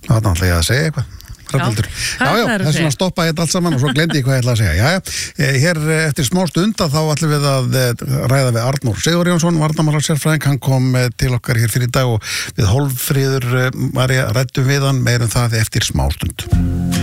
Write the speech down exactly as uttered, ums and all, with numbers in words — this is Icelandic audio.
Það er náttúrulega að segja eitthvað. Hrafnhildur. Já, já, þess vegna stoppa ég þetta allt saman og svo gleymdi ég hvað ég ætla að segja. Já, hér eftir smá stunda þá ætlum við að ræða við Arnór Sigurjónsson, varnarmálasérfræðing. Hann kom til okkar hér fyrir í dag og við Hólmfríður María ræddum við hann meirum það eftir smá stund.